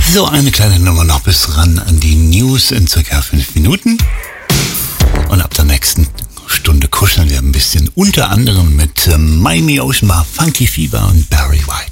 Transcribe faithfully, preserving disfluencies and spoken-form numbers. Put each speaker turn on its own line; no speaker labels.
So, eine kleine Nummer noch bis ran an die News in circa fünf Minuten. Und ab der nächsten Stunde kuscheln wir ein bisschen, unter anderem mit Miami Ocean Bar, Funky Fever und Barry White.